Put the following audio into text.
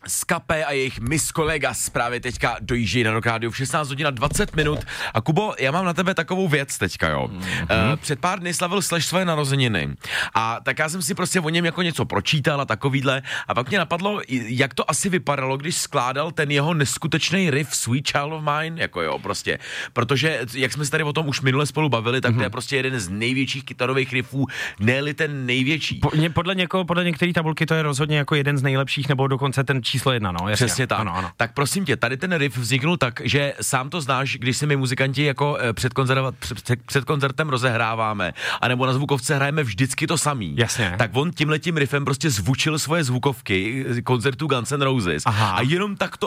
Skapé a jejich Miss Kolegas právě teďka dojíždějí na Rock Radio v 16 hodin a 20 minut. A Kubo, já mám na tebe takovou věc teďka, jo. Před pár dny slavil Slash své narozeniny. A tak já jsem si prostě o něm jako něco pročítal a takovýhle. A pak mě napadlo, jak to asi vypadalo, když skládal ten jeho neskutečný riff Sweet Child of Mine, jako jo, prostě. Protože, jak jsme se tady o tom už minule spolu bavili, tak to je prostě jeden z největších kytarových riffů, ne-li ten největší. Podle některé tabulky to je rozhodně jako jeden z nejlepších, nebo dokonce ten číslo 1, no, jasně. Přesně tak. Ano. Tak prosím tě, tady ten riff vzniknul tak, že sám to znáš, když si my muzikanti jako před koncertem rozehráváme, anebo na zvukovce hrajeme vždycky to samý. Jasně. Tak on tímhletím riffem prostě zvučil svoje zvukovky koncertu Guns N' Roses. Aha. A jenom tak to